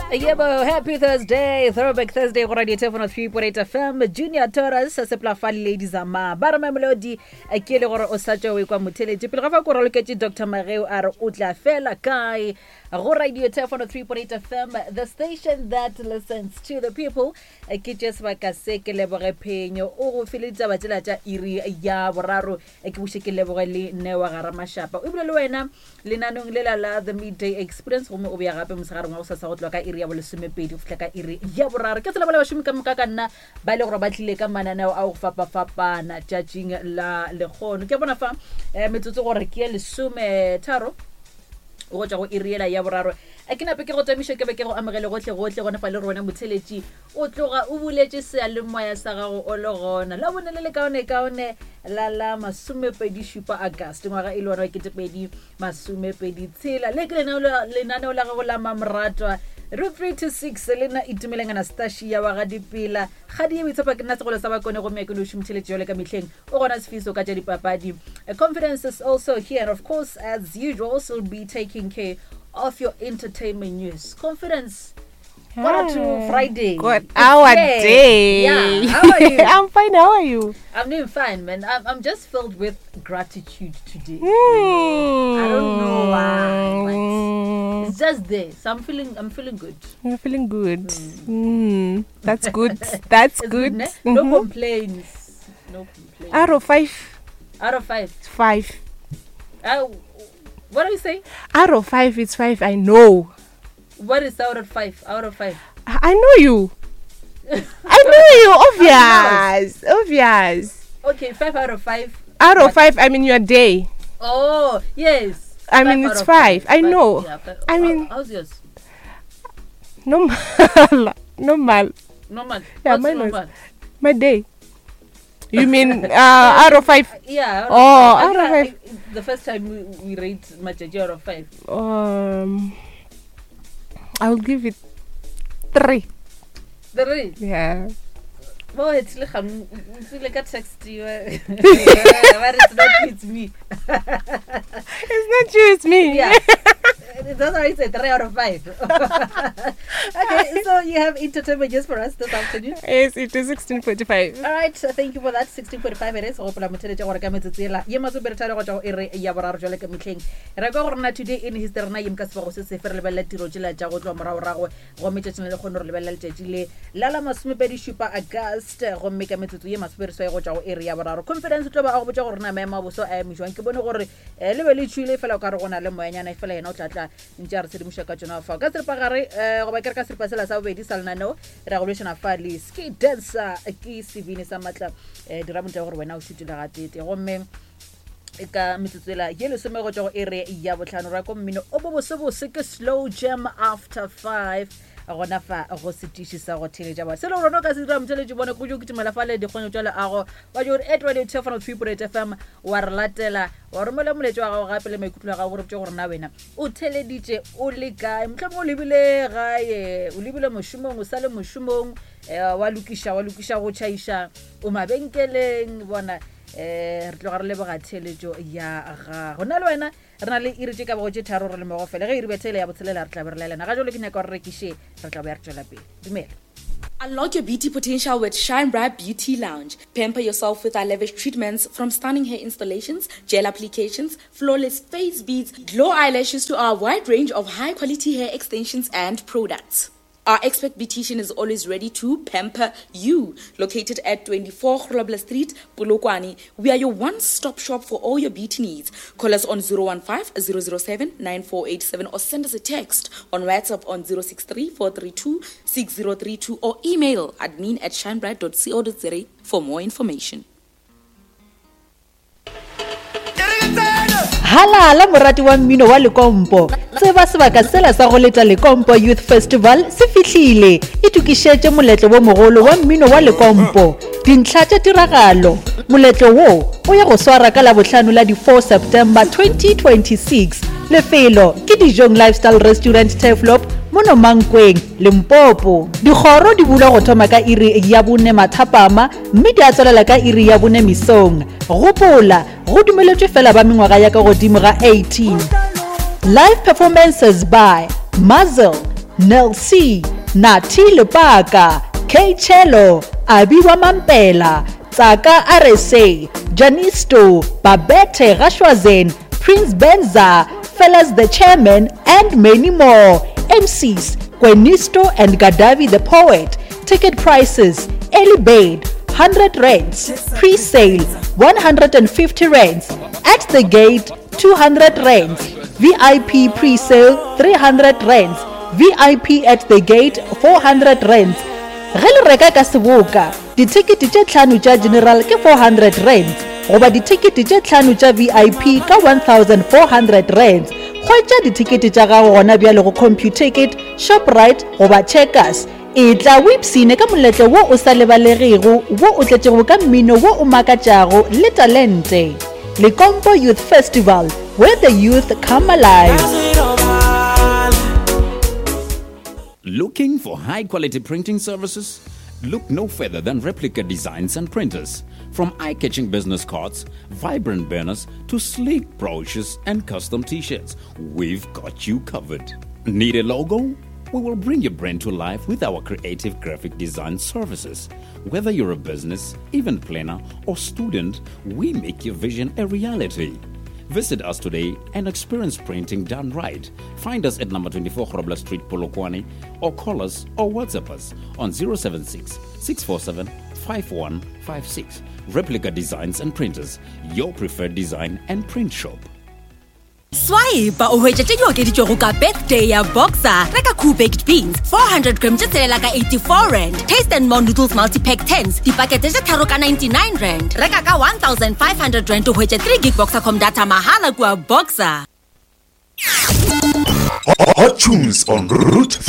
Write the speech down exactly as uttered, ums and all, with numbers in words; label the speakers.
Speaker 1: Yebo, happy Thursday, Throwback Thursday go radio telephone three point eight F M. Junior Taurus se plafali ladies ama. Ba re melody a ke le gore o sa tšwe kwa motheletši pele ga fa go roloketse Doctor Mageu a re o tla fela kae go radio telephone three point eight F M, the station that listens to the people. Ke just ba ka se ke leboge phenyo o go filitsa ba tsela tša iri ya boraro ke buše ke leboge le newa gara mashapa o bile le wena lenanong le la la the midday experience go me o bea gape mosegare ngwa o sa sa go tloa ka iri ya bolesomepedi go fihla ka iri ya boraro ke tsela ba le bašomi ka moka ka nna ba le gore ba tlile ka mananeo a go fapafapana tšatšing la lekgono ke bona fa metsotso gore ke lesome tharo go tšwa go iri ela ya boraro a ke nape ke go tamiša ke be ke go amogele gotlhe gotlhe gona fa le rona motheletši o tloga o buletše sealemoya sa gago o le gona la bone le le kaone kaone la la masomepedi šupa August ngwaga e le wona wa ketepedi masomepedi tshela le ke lenaneo la gago la mamoratwa root three to six lena itumeleng Anastasia wa ga dipela ga di bitsopa ke nna segolo sa ba kone go me ke no shumtheletše jole ka mehleng o gona sefiso ka tša dipapadi. Confidence is also here and of course as usual also be taking care of your entertainment news. Confidence, what to Friday?
Speaker 2: Good our day.
Speaker 1: Yeah, how are you?
Speaker 2: I'm fine. How are you?
Speaker 1: I'm doing fine, man. I'm, I'm just filled with gratitude today.
Speaker 2: Mm.
Speaker 1: I don't know why, but it's just there. So I'm feeling, I'm feeling good.
Speaker 2: You're feeling good. Mm. Mm. That's good. That's
Speaker 1: good.
Speaker 2: good.
Speaker 1: Ne?
Speaker 2: Mm-hmm.
Speaker 1: No complaints. No complaints.
Speaker 2: Out of five.
Speaker 1: Out of five.
Speaker 2: It's five.
Speaker 1: Uh, what are you saying?
Speaker 2: Out of five, it's five. I know.
Speaker 1: What is out of five? Out of five.
Speaker 2: I, I know you. I know you. Obvious. Obvious.
Speaker 1: Okay, five out of five.
Speaker 2: Out of five, I mean your day.
Speaker 1: Oh, yes.
Speaker 2: I mean, it's five. five. I five. know.
Speaker 1: Yeah, five.
Speaker 2: I mean.
Speaker 1: How's yours?
Speaker 2: Normal. Normal.
Speaker 1: Normal.
Speaker 2: Yeah,
Speaker 1: What's
Speaker 2: mine
Speaker 1: normal?
Speaker 2: Was my day. You mean uh, out of five?
Speaker 1: Yeah. Out of
Speaker 2: oh,
Speaker 1: five.
Speaker 2: out of five.
Speaker 1: I, the first time we, we rate Machaji out of five.
Speaker 2: Um, I'll give it three.
Speaker 1: Three?
Speaker 2: Yeah.
Speaker 1: Oh, it's like I'm like a text you. But it's not you, it's me.
Speaker 2: It's not you, it's me.
Speaker 1: Yeah. That's why I said three out of five. Okay, so you have entertainment just for us this afternoon.
Speaker 2: Yes, it is sixteen forty-five.
Speaker 1: All right, so thank you for that. sixteen forty-five it is. Go pula motheletša gore ka metsotso ela ye matso bere tšale go tšwa go ere ya boraro jwale ka metlheng re ka gore na today in history na yim ka sefego se sefe re lebelela tiro tšela tša go tloa moragorago go metšatšeng le kgone gore lebelela letšatši le la la masomepedi šupa August gomme ka metsotso ye masomepedi go tšwa go ere ya boraro. Confidence tlo ba a go botša gore na maemo a boso a emišwang ke bone gore le be le tšhile fela o ka re go na le moyanyana fela yena o tlatla ntše a re tshedimuša ka tšona fa ka seripa gare go ba kere ka seripa sela sa bobedi sa lenaneo re go lešana fa le ski dancer ke sebini sa matla dira monta gore wena o šutile ga tete gomme ka metsotso ela ye lesome go tšwa go ere ya botlhano ra ko mmino o bo bosebose ke slow jam after five gona fa go setiši sa go theletša ba selo rona ka se dira motheletši bone go jo ke timela fa le dikgonyo tša le ago wa jo at radio telephone three point eight F M wa re latela wa romela moletši wa gago gape le maikutlo a gago gore botse gore na wena o theleditše o le kae mohlomong o lebile gae o lebile mošomong o sa le mošomong wa lokiša wa lokiša go tšhaiša o mabenkeleng bona eh re tlo ga re leboga theletšo ya ga gona le wena re na le iri tše ka bogo tše tharo re le mogo fela ge iri bethele ya botshelela re tla be re laelana ga jalo ke nyaka gore rekiše re tla be ya re tšwela pele dumela.
Speaker 3: Unlock your beauty potential with Shine Bright Beauty Lounge. Pamper yourself with our lavish treatments from stunning hair installations, gel applications, flawless face beads, glow eyelashes to our wide range of high-quality hair extensions and products. Our expert beautician is always ready to pamper you. Located at twenty-four Grobler Street, Polokwane, we are your one-stop shop for all your beauty needs. Call us on zero one five, zero zero seven, nine four eight seven or send us a text on WhatsApp on zero six three, four three two, six zero three two or email admin at shinebright dot co dot za for more information.
Speaker 1: Halala morati wa mmino wa Lekompo tseba sebaka sela sa go leta Lekompo Youth Festival se fihlile e tukišetše moletlo bo mogolo wa mmino wa Lekompo dintlha tša tiragalo moletlo wo o ya go swara ka la bohlano la di four September twenty twenty-six lefelo ke Dijong Lifestyle Restaurant Teflop mono Mankweng Limpopo dikgoro di bula go thoma ka iri ya bone mathapama mme di a tswelela ka iri ya bone misong gopola go dumeletšwe fela ba mengwaga ya ka godimo ga eighteen. Live performances by Muzzle, Nel C, Nati Lupaka, K Chelo, Abiwa Mampela, Tsaka R S A, Janisto, Babette Rashwazen, Prince Benza, Fellas the Chairman, and many more. M Cs, Gwenisto and Gadavi the Poet. Ticket prices, early bird, one hundred rands, pre-sale, one hundred fifty rands, at the gate, two hundred rands, V I P pre-sale, three hundred rands, V I P at the gate, four hundred rands. Gele reka ka seboka, di-ticket tše tlhano tša general ke four hundred rands, goba di-ticket tše tlhano tša V I P ka one thousand four hundred rands. Khwetša di-ticket tša gago gona bjale go CompuTicket, Shoprite goba Checkers. E tla wipsine ka moletlo wo o sa lebalegego wo o tletšego ka mmino wo o makatšago le talente. Lecompo Youth Festival, where the youth come alive.
Speaker 4: Looking for high-quality printing services? Look no further than Replica Designs and Printers. From eye-catching business cards, vibrant banners, to sleek brochures and custom t-shirts, we've got you covered. Need a logo? We will bring your brand to life with our creative graphic design services. Whether you're a business, event planner, or student, we make your vision a reality. Visit us today and experience printing done right. Find us at number twenty-four Grobler Street, Polokwane, or call us or WhatsApp us on zero seven six, six four seven, five one five six. Replica Designs and Printers, your preferred design and print shop.
Speaker 5: Swipe o hwetša tše di okeditšwego ka birthday ya Boxer. Reka cool baked beans four hundred grams tše tselela ka eighty-four rand. Taste and More noodles multi-pack tens dipakete tše tharo ka ninety-nine rand. Reka ka one thousand five hundred rand o hwetša three gig Boxer.com data mahala kua Boxer.
Speaker 6: Hot tunes on Root